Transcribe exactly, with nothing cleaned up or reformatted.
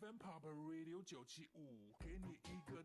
F M Pop Radio 九七五，给你一个